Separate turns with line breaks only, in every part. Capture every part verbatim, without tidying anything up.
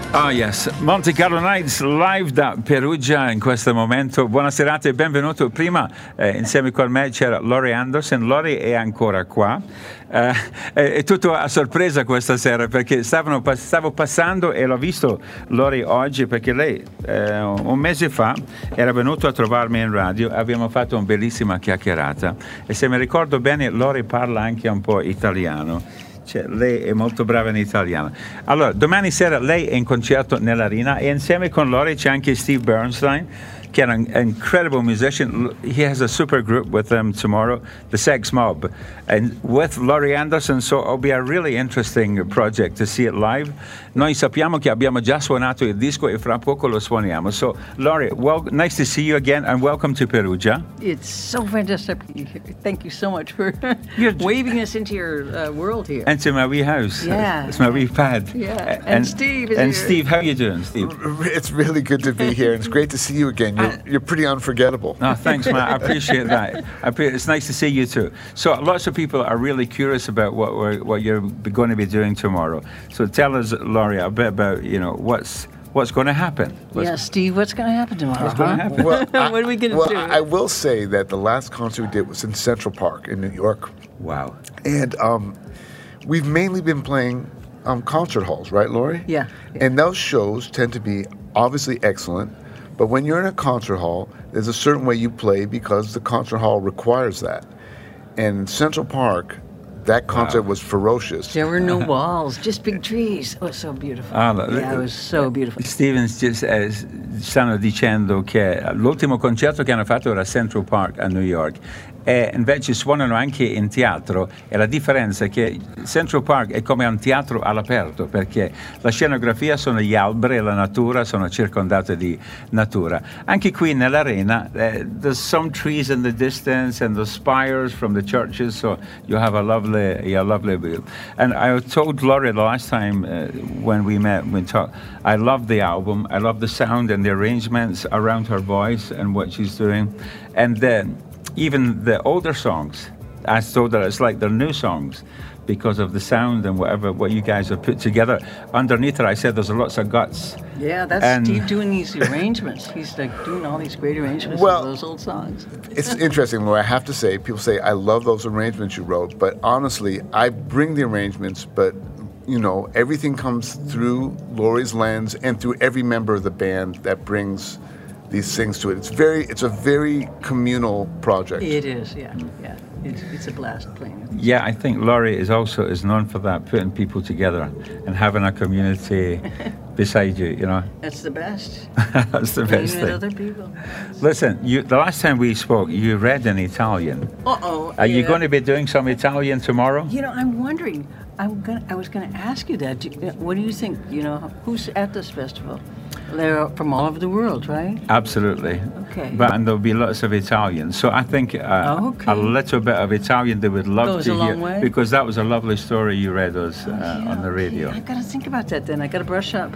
Oh yes, Monte Carlo Nights live da Perugia in questo momento. Buona serata e benvenuto. Prima eh, insieme con me c'era Laurie Anderson. Laurie è ancora qua. Eh, è, è tutto a sorpresa questa sera perché stavano, stavo passando e l'ho visto Laurie oggi perché lei eh, un mese fa era venuto a trovarmi in radio. Abbiamo fatto una bellissima chiacchierata e se mi ricordo bene Laurie parla anche un po' italiano. Cioè, lei è molto brava in italiano. Allora, domani sera lei è in concerto nell'Arena e insieme con Laurie c'è anche Steve Bernstein, che è un incredible musician. He has a super group with them tomorrow, the Sex Mob, and with Laurie Anderson, so it'll be a really interesting project to see it live. Noi sappiamo che abbiamo già suonato il disco e fra poco lo suoniamo. So, Laurie, well, nice to see you again and welcome to Perugia.
It's so fantastic. Thank you so much for waving us into your uh, world here.
Into my wee house.
Yeah.
It's my wee pad.
Yeah. And,
and
Steve is
And
here.
Steve, how are you doing, Steve?
It's really good to be here. It's great to see you again. You're, you're pretty unforgettable.
Oh, thanks, Matt. I appreciate that. I pre- it's nice to see you too. So, lots of people are really curious about what we're, what you're going to be doing tomorrow. So, tell us, Laurie, a bit about you know what's what's going to happen. What's
yeah, Steve, what's going to happen tomorrow?
What's going to
huh?
happen?
Well, I,
What are we going to
well,
do?
I will say that the last concert we did was in Central Park in New York,
Wow.
and um, we've mainly been playing um, concert halls, right, Laurie?
Yeah, yeah.
And those shows tend to be obviously excellent, but when you're in a concert hall, there's a certain way you play because the concert hall requires that. And in Central Park, that concert
Wow.
was ferocious.
There were no walls, just big trees. Oh, it was so beautiful.
Ah, no,
yeah, it was so beautiful.
Stevens just, eh, stanno dicendo che l'ultimo concerto che hanno fatto era a Central Park a New York e invece suonano anche in teatro e la differenza è che Central Park è come un teatro all'aperto perché la scenografia sono gli alberi e la natura, sono circondate di natura. Anche qui nell'arena eh, there's some trees in the distance and the spires from the churches, so you have a lovely, a lovely view. And I told Laurie the last time uh, when we met, we talked, I love the album, I love the sound and the arrangements around her voice and what she's doing. And then even the older songs, I told her it's like they're new songs because of the sound and whatever, what you guys have put together. Underneath her, I said there's lots of guts.
Yeah, that's
And-
Steve doing these arrangements. He's like doing all these great arrangements
Well-
of those old songs.
It's interesting, Laura. I have to say, people say, I love those arrangements you wrote, but honestly, I bring the arrangements, but, you know, everything comes through Laurie's lens and through every member of the band that brings these things to it. It's very, it's a very communal project.
It is, yeah, yeah. It's, it's a blast playing it.
Yeah, I think Laurie is also is known for that, putting people together and having a community beside you, you know.
That's the best.
That's the
Playing
best
with
thing.
other people.
Listen, you, the last time we spoke, you read in Italian.
Uh-oh.
Are you
yeah.
going to be doing some Italian tomorrow?
You know, I'm wondering. I'm gonna. I was going to ask you that. Do, what do you think? You know, who's at this festival? They're from all over the world, right?
Absolutely.
Okay.
But and there'll be lots of Italian. So I think uh,
Oh, okay.
a little bit of Italian they would love
Goes
to
a
hear
long way.
because that was a lovely story you read us uh,
Yeah,
on the radio.
okay. I got to think about that then. I got to brush up.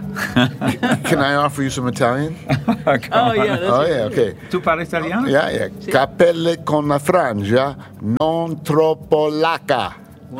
Can I offer you some Italian?
Come
Oh
on.
yeah. That's
Oh, yeah, okay.
Tu parli italiano?
Yeah, yeah. Cappelle con la frangia, non troppo lacca.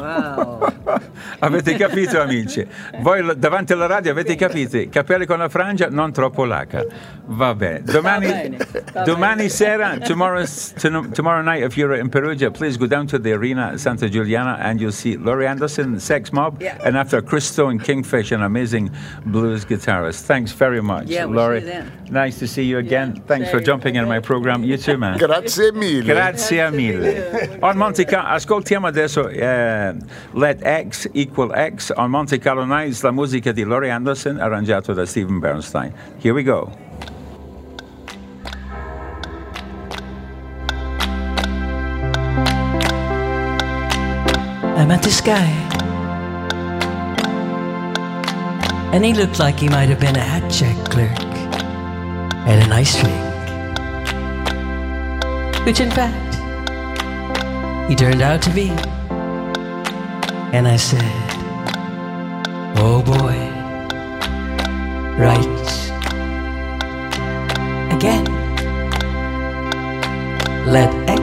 Wow.
Avete capito, amici? Voi lo- davanti alla radio avete capito? Capelli con la frangia, non troppo laca. Va bene. Domani,
Va bene, va
domani
bene.
sera, tomorrow, tomorrow night, if you're in Perugia, please go down to the Arena at Santa Giuliana and you'll see Laurie Anderson, Sex Mob,
Yeah.
and after Chris Stone, Kingfish, an amazing blues guitarist. Thanks very much,
Yeah, we'll
Laurie.
see you then.
Nice to see you again.
Yeah,
Thanks for
same.
jumping in my program. You too, man.
Grazie mille.
Grazie mille. On Monte Carlo, ascoltiamo adesso eh, Let X Equal X on Monte Carlo Nights, la musica di Laurie Anderson, arrangiato da Steven Bernstein. Here we go.
I met this guy, and he looked like he might have been a hat check clerk at an ice rink, which in fact he turned out to be. And I said, oh boy, right again. Let X